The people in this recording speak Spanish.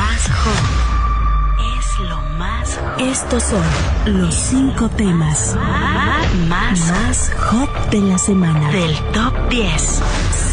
más hot. Es lo más hot. Estos son los 5 temas más más hot de la semana. Del Top 10.